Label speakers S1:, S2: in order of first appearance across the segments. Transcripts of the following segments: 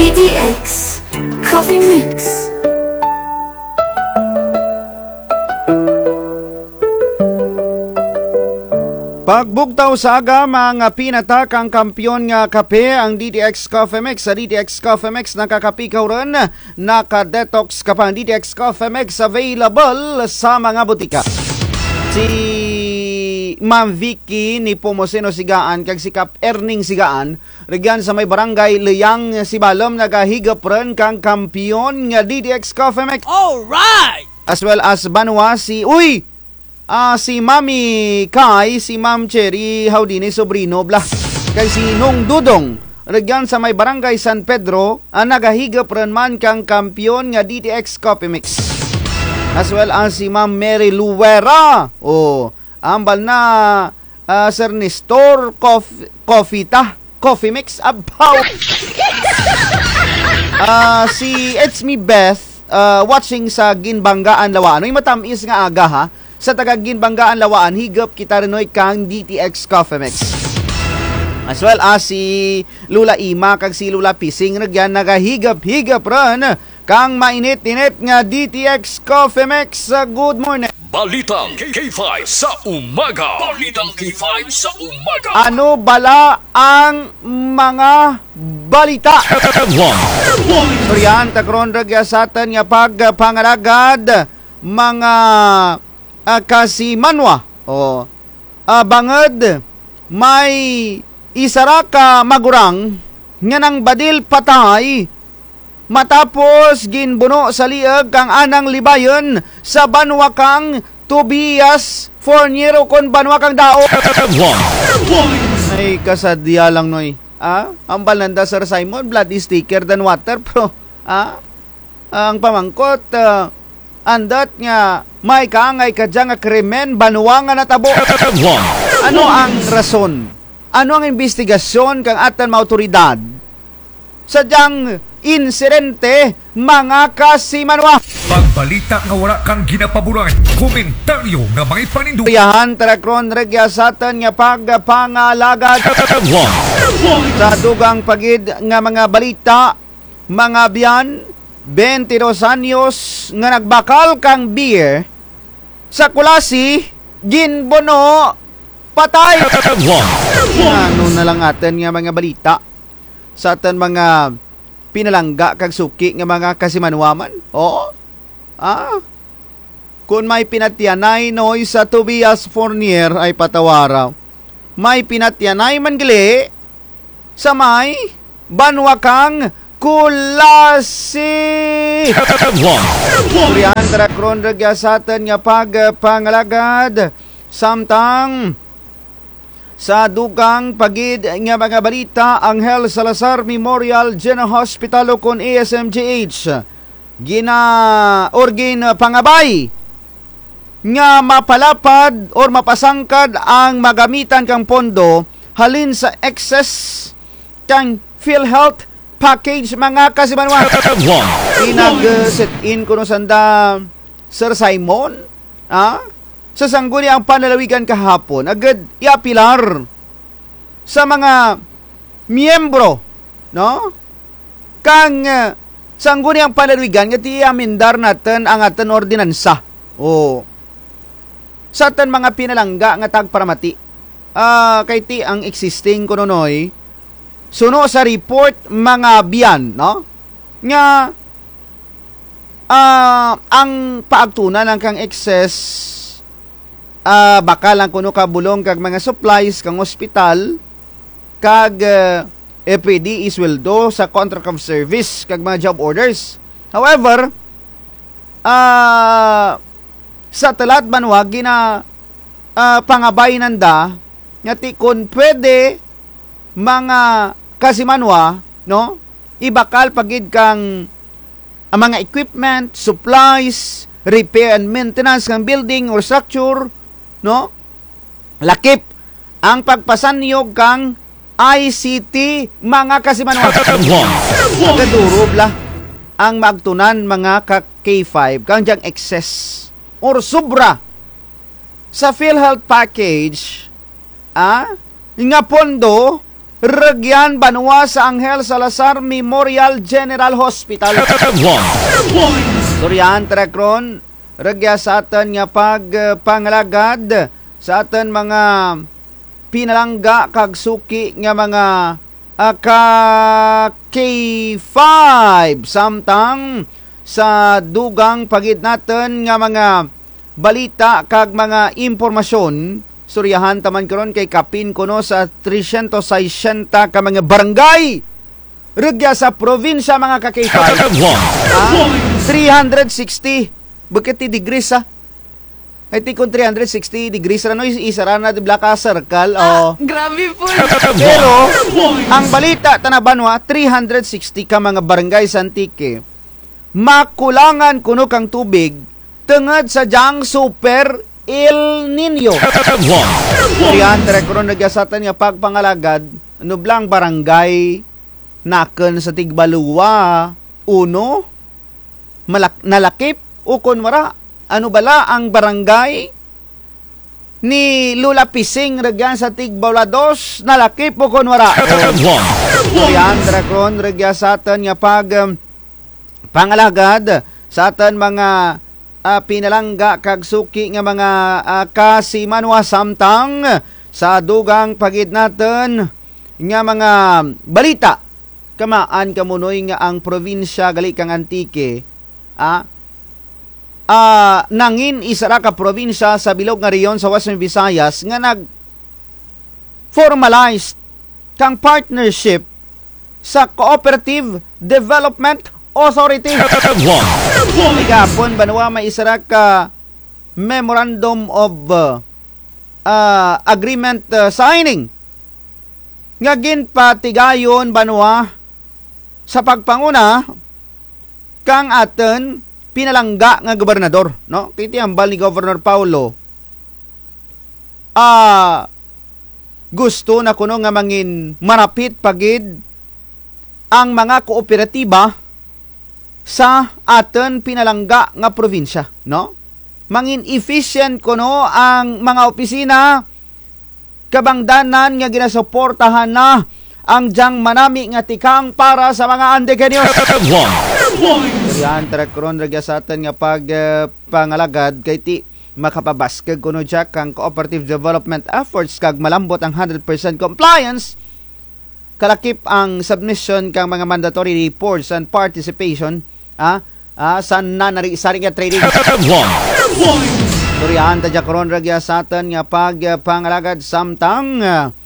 S1: DTX Coffee Mix.
S2: Pagbugtaw sa aga, mga pinatak ang kampyon nga kape ang DTX Coffee Mix. Sa DTX Coffee Mix, nakakapikaw rin, naka-detox ka pa. Ang DTX Coffee Mix available sa mga butika. Si Ma'am Vicky ni Pomoseno Sigaan, kag si Kap Erning Sigaan, regyan sa may barangay Liyang Sibalom, nagahigap rin kang kampyon nga DTX Coffee Mix.
S3: Alright!
S2: As well as Banwa si si Mami Kai, si Ma'am Cherry Haudini Sobrino blah, kay si Nung Dudong regyan sa may barangay San Pedro, nagahigap rin man kang kampyon nga DTX Coffee Mix. As well as si Ma'am Mary Luwera, ambal na Sir Nestor Coffee Mix about si It's Me Beth watching sa Ginbanggaan Lawaan. May matamis nga aga ha. Sa taga-Ginbanggaan Lawaan, higap kita rinoy kang DTX Coffee Mix. As well as si Lula Ima kag si Lula Pising nagyan nagahigap-higap ron kang mainit-init nga DTX Coffee Mix. Good morning.
S4: Balitang K5 sa umaga. Balitang K5 sa umaga.
S2: Ano bala ang mga balita? Suryan, takron ragya sa atin nga pagpangalagad mga kasimanwa. Bangod, may isara ka magurang nga nang badil patay matapos ginbuno sa liag kang anang libayon sa banwakang Tobias Forniero kon banwakang dao. Ay kasadya lang noy. Ang balanda Sir Simon, blood is thicker than water pro. Ang pamangkot andot nga may kaangay kadya nga krimen banwa nga natabo. Ano ang rason? Ano ang investigasyon kang atan mga otoridad? Sadyang insidente mga kasimanwa.
S5: Pagbalita nga wala kang ginapaburan, komentaryo nga mga ipanindu.
S2: Yahan tarakron regya sa atan nga pagpangalagad sa dugang pagid nga mga balita, mga biyan 22 anyos nga nagbakal kang beer sa Kulasi, ginbono, patay. Ano na lang atin nga mga balita sa atin mga pinalangga kag suki nga mga kasimanwaman. Kung may pinatyanay noy sa Tobias Fournier ay patawaraw. May pinatyanay man gali sa may banwakang Kulasi. Kurian tarakron ragya sa atin nga pagpangalagad samtang sa dugang pagid nga mga balita, Angel Salazar Memorial General Hospital kon ASMGH gin pangabay nga mapalapad or mapasangkad ang magamitan kang pondo halin sa excess kang PhilHealth package mga kasimanwa. Pinag-set in kuno sanda Sir Simon sa sangguni ang panalawigan kahapon agad iapilar sa mga miyembro kang sangguni ang panalawigan nga tiamindar natin ang atan ordinansa sa atan mga pinalangga nga tagparamati kay ti ang existing kuno noy suno sa report mga biyan nga ang paagtunan ng kang excess baka lang kuno kabulong kag mga supplies kang ospital kag FPD isweldo sa contract of service kag mga job orders. However, sa talat banwa gina pangabay nanda nga ti kun pwede mga kasimanwa ibakal pagid kang ang mga equipment, supplies, repair and maintenance ng building or structure lakip ang pagpasanyog kang ICT mga kasimanwa. Kadurob ang magtunan mga K5 kang diyang excess or sobra sa PhilHealth package nga pondo Regyan Banwa sa Angel Salazar Memorial General Hospital. Suryan Trekron, regya sa atin nga pagpangalagad sa atin mga pinalangga kag suki nga mga K5 samtang sa dugang pagid natin nga mga balita kag mga impormasyon. Suryahan taman karon kay kapin kuno sa 360 ka mga barangay regya sa probinsya mga ka-K5. 360 bakit degrees I think kung 360 degrees rano isara na di Black Circle
S1: Grabe po.
S2: pero ang balita tanabanwa 360 ka mga barangay sa Antique makulangan kuno kang tubig tungod sa jang super El Nino. Riyan rekron nagasatan nga pagpangalagad nublang barangay naken sa Tigbaluwa uno nalakip o kunwara ano bala ang barangay ni Lula Pising regyan sa Tigbaluwa 2 nalakip o kunwara. Riyan rekron nagasatan nga pangalagad sa atan mga pinalangga kag suki nga mga kasimanwa samtang sa dugang pagid natin nga mga balita kamaan kamunoy nga ang probinsya gali kang Antique nangin isara ka probinsya sa bilog nga reyon sa Western Visayas nga nag formalized kang partnership sa Cooperative Development Authority. Igapon banwa may isara ka Memorandum of Agreement signing nga ginpatigayon banwa sa pagpanguna kang aten pinalangga nga gobernador, no? Kiti ambal ni Governor Paulo gusto na kuno nga mangin marapit pagid ang mga kooperatiba sa aten pinalangga nga probinsya, no? Mangin efficient kuno ang mga opisina kabangdanan nga ginasuportahan na ang jang manami nga tikang para sa mga Andekenyos. Yan trakron ragya sa aten nga pangalagad kay ti makapabaskag kuno jak ang cooperative development efforts kag malambot ang 100% compliance kalakip ang submission kang mga mandatory reports and participation sa nanari-sari nga trading. Suryahan ta jakron ragya sa atin nga pagpangalagad samtang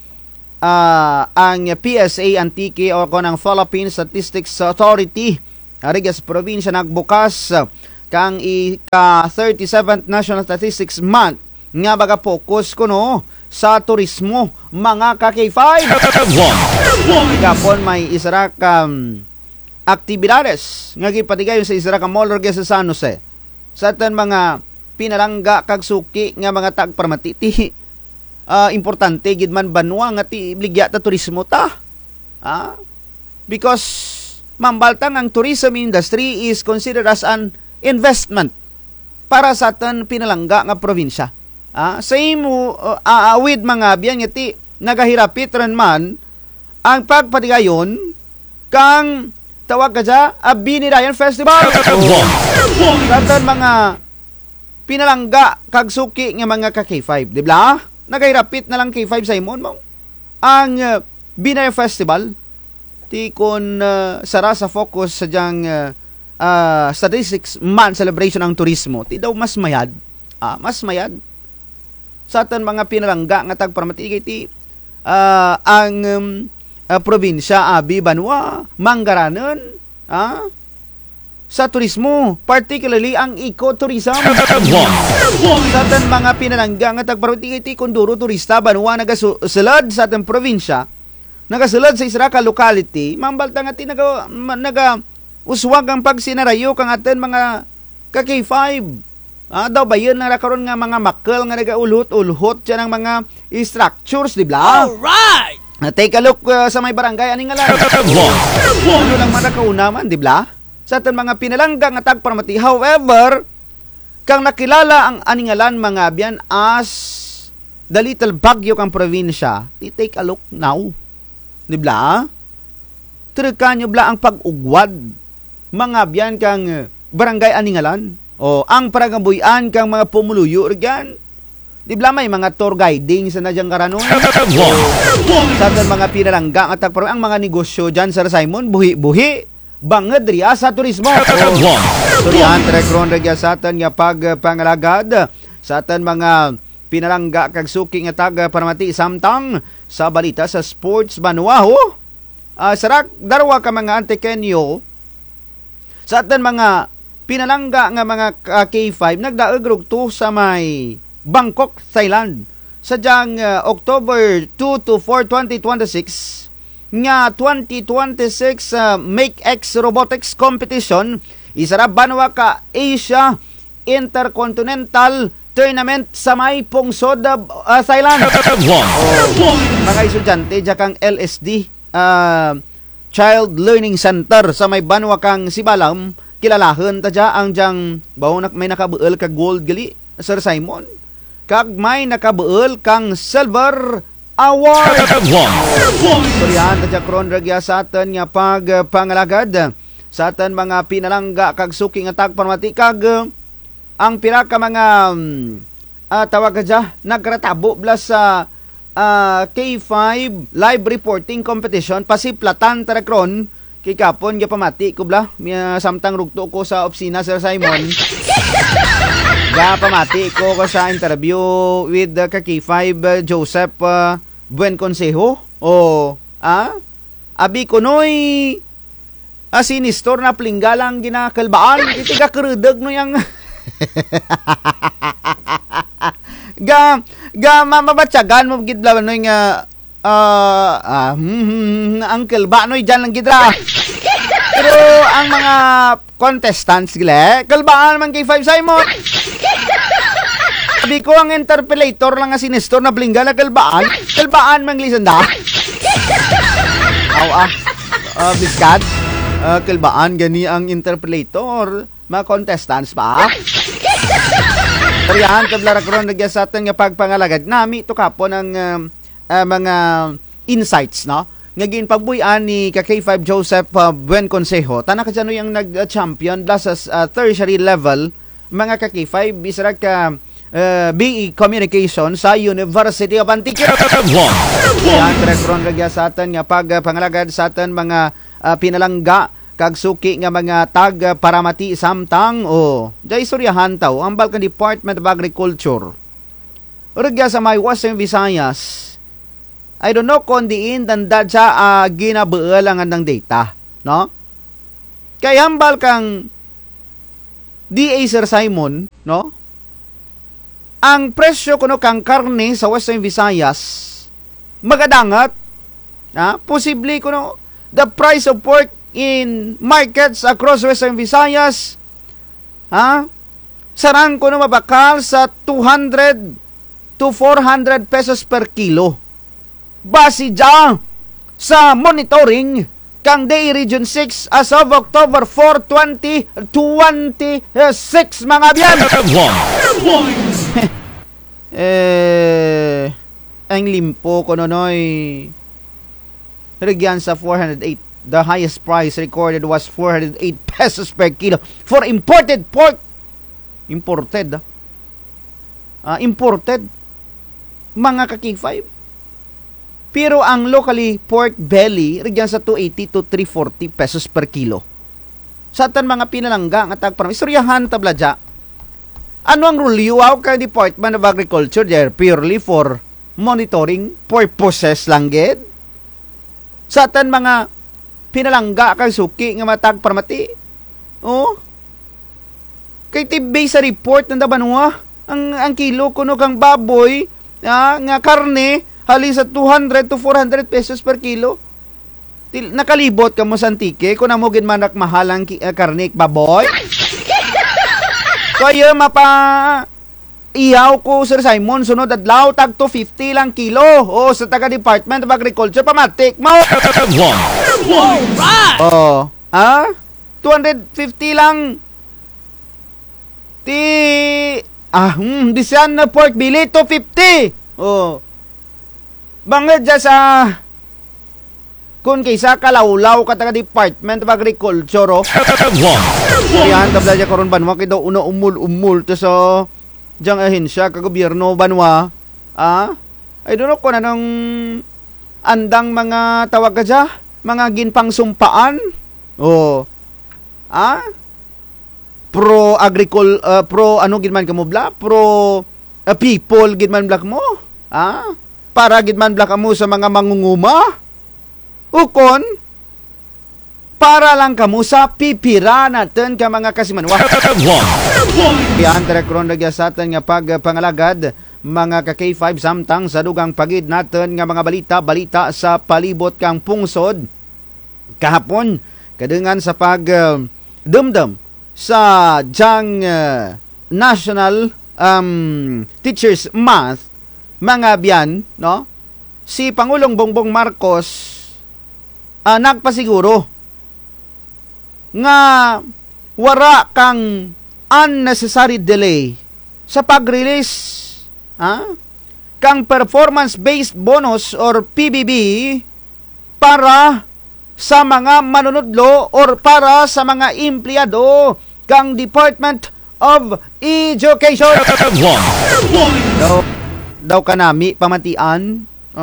S2: ang PSA Antique o konang Philippine Statistics Authority arigas probinsya nagbukas kang ika-37th National Statistics Month nga baga focus kuno sa turismo mga ka-K5. Igapon may isara ka aktibidades nga gipatigayon sa isara ka mall sa San Jose sa atin mga pinalangga kag suki nga mga tagparmatiti importante gid man banwa nga ti ibligya ta turismo ta because mambaltang ang tourism industry is considered as an investment para sa atin pinalangga nga probinsya. Same with mga biyan nga ti nagahirapit ran man ang pagpatigayon kang tawag ka dya, Binirayan Festival. Satan mga pinalangga kag suki nga mga ka-K5, di ba? Nagahirapit na lang K5 sa imon mo. Ang Binirayan Festival, ti kon sara sa focus sa dyang statistics month celebration ng turismo, ti daw mas mayad. Mas mayad. Satan mga pinalangga nga tagparmatigay ti ang probinsya Abi Banwa Mangaranon sa turismo, particularly ang ecotourism. Satan mga pinalangga nga tagparmatigay ti kunduro turista Banwa nagasulod sa ating probinsya, nagasulod sa isra ka locality, mambalta nga ti naga uswag ang pagsinarayo kang atin mga ka-K5. Daw ba yun na karon nga mga makal nga nagaulhot-ulhot dyan ang mga structures, di ba?
S1: Alright!
S2: Take a look sa may barangay, aning nga lang. Ano lang man nakaunaman, di ba? Sa atin mga pinalangga nga tagparmati. However, kang nakilala ang aningalan mga biyan as the little Baguio kang probinsya, take a look now. Di bla? Trika nyo bla ang pag-ugwad. Mga biyan kang barangay aningalan. O ang paragambuyan kang mga pumuluyo rigyan. Di bla may mga tour guiding sa nadyang karanon. Sa mga pinalangga at ang mga negosyo dyan, Sir Simon, buhi-buhi. Bangad riya sa turismo. Turihan, trekron rigya sa atin nga pagpangalagad. Sa atin mga pinalangga kag suki nga tag paramati samtang sa balita sa sports Banuaho. Sarak darwa ka mga antikenyo sa atin mga pinalangga nga mga K5 nagdaog rugto sa may Bangkok, Thailand. Sadyang October 2 to 4, 2026 nga 2026 Make X Robotics Competition isarap banwa ka Asia Intercontinental Tournament sa may pungsod Thailand. Mga estudyante jakang LSD Child Learning Center sa may banwa kang Sibalam kilalahan tadya ang jang bawo may nakabuel ka gold gali Sir Simon kag may nakabuel kang silver award. Turihan tadya kron ragya sa atin nga pagpangalagad sa atin mga pinalangga kag suki nga tagparmati kag ang pira ka mga tawag kadya nagratabo bla sa K5 live reporting competition pasiplatan tarakron kay kapon ga pamati ko bla samtang rugto ko sa opisina Sir Simon ga pamati ko sa interview with ka K5 Joseph Buen Consejo abi ko noy sinistor na plinggalang ginakalbaan itiga kerudeg no yang mabatsyagan mo gid bla noy nga uncle ba noy dyan lang gidra. Pero ang mga contestants gila kalbaan man kay 5 Simon. Sabi ko ang interpolator lang nga sinestor na blingga na kalbaan man glisanda. Biskat kalbaan gani ang interpolator mga contestants pa. Tarihan kablara karon nagya sa atin nga pagpangalagad nami to kapon ang mga insights no nga ginpagbuy-an ni K5 Joseph Buen Consejo tanan kadto yung nag-champion sa tertiary level mga K5 bisara ka BE Communication sa University of Antique. Yan karon nagya sa atin nga pagpangalagad sa atin mga pinalangga kag suki nga mga tag paramati samtang jay istoryahan taw ang Balkan Department of Agriculture urugya sa may Western Visayas I don't know kung diin dandad sa ginabuel ang andang data no kay hambal kang DA Sir Simon no ang presyo kuno kang karne sa Western Visayas magadangat posible kuno the price of pork in markets across Western Visayas sarang ko na mabakal sa 200 to 400 pesos per kilo base dyan sa monitoring kang Day Region 6 as of October 4, 2026 mga biyan. Ang limpo ko nonoy regyan sa 408. The highest price recorded was 408 pesos per kilo for imported pork. Imported. Imported. Mga K5. Pero ang locally pork belly, rigyan sa 280 to 340 pesos per kilo. Sa atan mga pinalangga, ang atag istoryahan tabladya. Ano ang rule ka Department of Agriculture there purely for monitoring purposes lang gid? Sa atan mga pinalangga kang suki nga matag parmati. Kay tibay sa report ng Banua, ang kilo kuno kang baboy nga karne hali sa 200 to 400 pesos per kilo. Nakalibot ka mo sa antike kung mo gid manak mahalang karne baboy. Kaya ihaw ko Sir Simon sunod adlaw tag 250 lang kilo sa taga Department of Agriculture pamatik mo. Alright. 250 lang diyan na pork belly 250. Bangad dyan sa Kung kaysa kalawlaw ka taga Department of Agriculture, yan, tabla dyan karon banwa, kaya daw una umul to sa diyang ahensya, kagobyerno banwa, I don't know kung anong andang mga tawag ka dyan, mga ginpang sumpaan, pro ano gidman ka mo bla, pro people gidman black mo, para gidman black mo sa mga mangunguma, ukon, para lang kamo sa pipira natin ka mga kasimanwa. Yan, terekron nagya sa atin nga pagpangalagad, mga ka-K5 samtang sa dugang pagid natin nga mga balita sa palibot kang pungsod. Kahapon, kadungan sa dumdum sa Jang National Teachers Month, mga biyan, no? Si Pangulong Bongbong Marcos nagpasiguro nga wara kang unnecessary delay sa pag-release kang performance-based bonus or PBB para sa mga manunodlo or para sa mga empleyado kang Department of Education. Daw kanami pamatian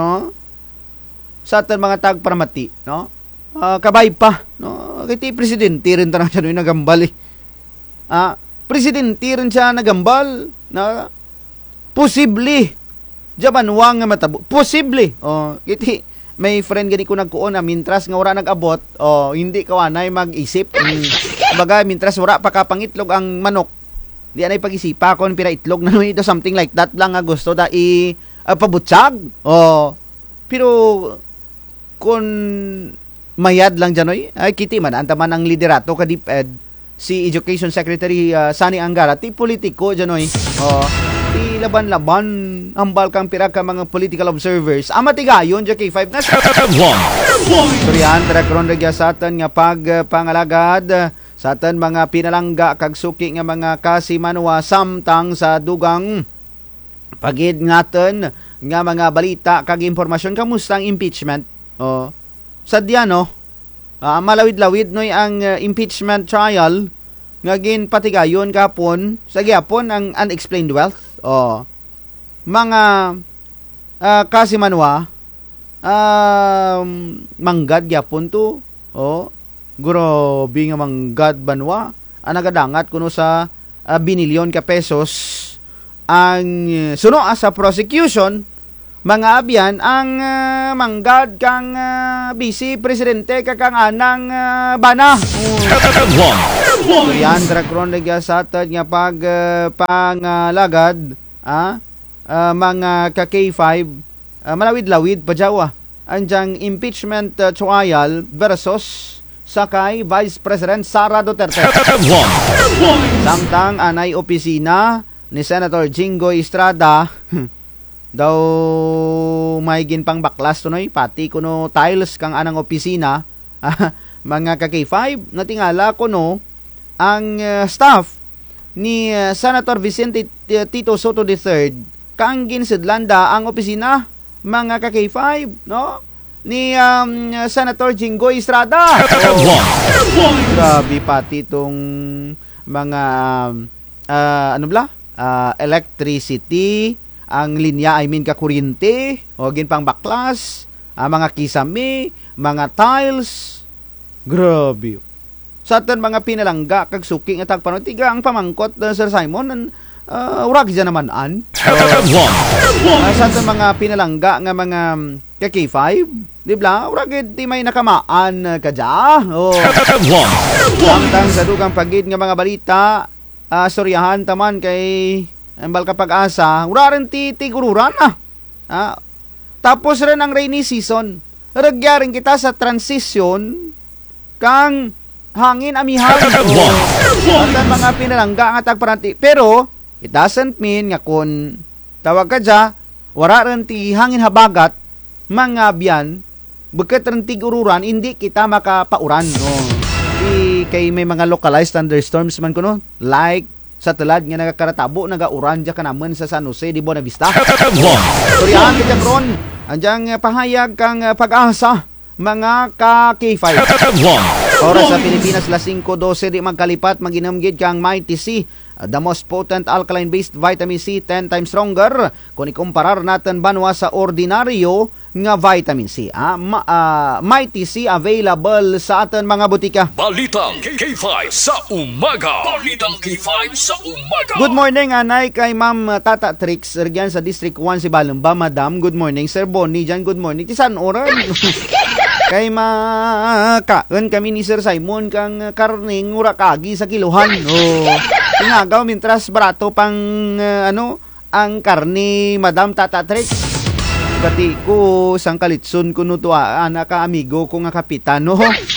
S2: sa atin mga tagparamati, no? Kabay pa, no? Kiti presidente rin tanang siya no'y nagambal presidente rin siya nagambal na posible jabanwang nga matabo. Posible. Kiti may friend gani ko nagkuon na mintras nga wala nag-abot, hindi kawanay mag-isip. Kumbaga mintras wala pa kapangitlog ang manok. Di anay pag-isipa kon pira itlog na ito, something like that lang nga gusto da pabutsag. Pero kun mayad lang dyan ay kiti man antaman ang liderato ka DepEd si Education Secretary Sani Angara ti politiko dyan ti laban-laban ambal kang pira ka mga political observers amatigayon dyan K5 na Suryan terekron regya sa atin nga pagpangalagad sa atin mga pinalangga kag suki nga mga kasimanwa samtang sa dugang pagid ngaten nga mga balita kag impormasyon kamusta ang impeachment sadya malawid-lawid noy ang impeachment trial nga ginpatigayon kapon sa gyapon ang unexplained wealth mga kasimanwa manggad gyapon to grabe nga manggad banwa nagadangat kuno sa binilyon ka pesos ang suno sa prosecution mga abyan ang manggad kang vice presidente kakang anang bana. Yan terekron nagya sa atin nga pagpangalagad mga ka-K5 malawid-lawid pa jawa anjang impeachment trial versus sakay Vice President Sara Duterte. Samtang anay opisina ni Senator Jinggoy Estrada daw may ginpang baklas tunoy pati kuno tiles kang anang opisina mga ka-K5 natingala kuno ang staff ni Senator Vicente Tito Soto III kang ginsidlanda ang opisina mga ka-K5 no ni Senator Jinggoy Estrada. Grabe pati tong mga electricity ang linya kakuryente ginpang baklas mga kisame mga tiles grabe sa atin mga pinalangga kag suki nga tagpanon tiga ang pamangkot Sir Simon urag dyan naman sa atin mga pinalangga nga mga K5 di ba urag di may nakamaan kadya samtang sa dugang pagid nga mga balita soryahan taman kay ambal kapag asa uraran tigururan tapos rin ang rainy season Ragyaring kita sa transition kang hangin amihan at mga pinalangga nga tagparanti. Pero it doesn't mean nga kung tawag ka dya, wala rin ti hangin habagat, mga biyan, bagkat rin tigururan, hindi kita makapauran. No? Kay may mga localized thunderstorms man ko, no? Like sa tulad nga nagakaratabo, nagauran dya ka naman sa San Jose, di Buena Vista. Suryahan ka dyan ron, andyang pahayag kang pag-asa, mga ka-K5. Oras sa Pilipinas, 5:12 di magkalipat, maginamgid kang Mighty C, the most potent alkaline-based vitamin C, 10 times stronger. Kung ikumparar natin banwa sa ordinaryo nga vitamin C. Mighty C available sa atin mga butika.
S4: Balitang K5 sa umaga. Balitang K5 sa umaga.
S2: Good morning, anay, kay Ma'am Tata Trix, Rian sa District 1 si Balamba. Madam, good morning. Sir Bonnie dyan, good morning. Tisan oran. Kay makaon kami ni Sir Simon kang karning urakagi sa kiluhan. Ingagaw mintras barato pang ang karni Madam Tata Trix. Gati ko sang kalitsun kuno to anak ka amigo ko nga kapitano.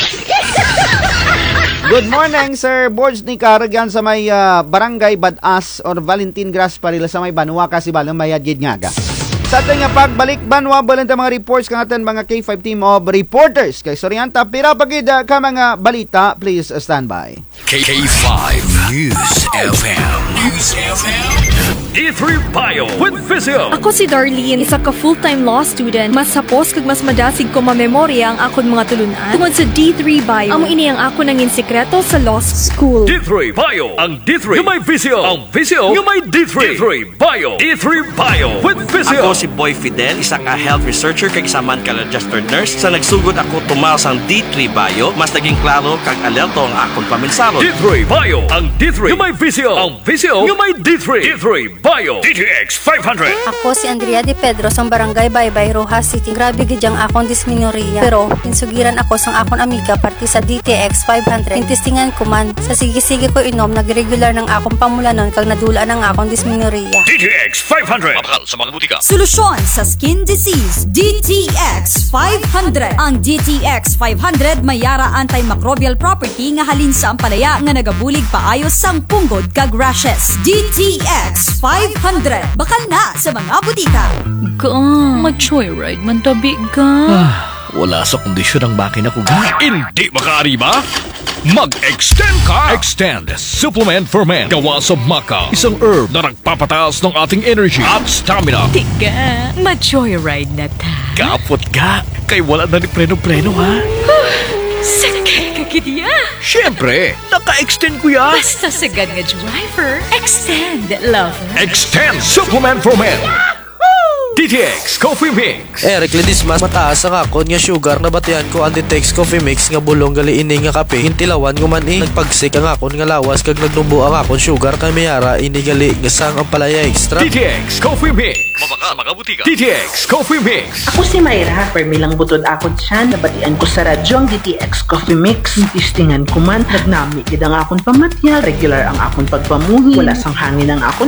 S2: Good morning, Sir Borge ni Karagyan sa may Barangay Badas or Valentin Grasparilla sa may Banwa kasi balang mayad gid nga. Sa ating pagbalik banwa balanta mga reports kang atin mga K5 team of reporters kay Sorianta pira pagid ka mga balita, please stand by.
S4: K5 News FM. News FM. D3 Bio with Visio.
S3: Ako si Darlene, isa ka full-time law student. Mas sapos kag mas madasig ko mamemorya ang akon mga tulunan tungod sa D3 Bio. Amo ini ang ako nangin sekreto sa law school.
S4: D3 Bio. Ang D3 yung may Visio. Ang Visio yung may D3. D3 Bio. D3 Bio with Visio.
S6: Ako si Boy Fidel, isa ka health researcher kag isa man ka registered nurse. Sa nagsugod ako tumaw sang D3 Bio, mas naging klaro kag alerto ang akon paminsaro.
S4: D3 Bio. Ang D3 yung may Visio. Ang Visio yung may D3. D3 Bio. DTX 500.
S7: Ako si Andrea De Pedro sa Barangay Baybay, Rojas City. Grabe gidyang akong dysmenorrhea. Pero insugiran ako sang akon amiga parti sa DTX 500. Intistingan ko man sa sige-sige ko inom nagregular ng akong pamulanon kag nadula ng akong dysmenorrhea.
S4: DTX 500. Mabakal sa mga butika.
S8: Solusyon sa skin disease, DTX 500. Ang DTX 500 may yara antimicrobial property nga halin sa ampalaya nga nagabulig paayos sang punggod kag rashes. DTX 500. Bakal na sa mga butika.
S1: Mag-joyride man tabi ka.
S4: Wala sa kondisyon ang makina ko. Hindi makaari ba? Mag-extend ka! Extend Supplement for Men. Gawa sa maca. Isang herb na nagpapataas ng ating energy at stamina.
S1: Tiga, mag-joyride na ta.
S4: Kapot ka. Kay wala na ni preno-preno ha.
S1: Sakay ka kitiya.
S4: Siyempre, naka-extend ko ya.
S1: Basta sagad nga driver, extend lover.
S4: Extend Supplement for Men. DTX Coffee Mix.
S9: Eric Ledismas, mataas ang akon nga sugar na batian ko ang DTX Coffee Mix nga bulong gali ini nga kape. Hintilawan ko man nagpagsik ang akon nga lawas kag nagnubo ang akon sugar kay mayara ini gali nga sang ang palaya extra.
S4: DTX Coffee Mix. Mabaka makabutika. DTX Coffee Mix.
S10: Ako si Mayra, permilang butod akon siya, nabatian ko sa radyo ang DTX Coffee Mix. Tistingan ko man, nagnami gid ang akon pamatya, regular ang akon pagpamuhi, wala sang hangin ang akon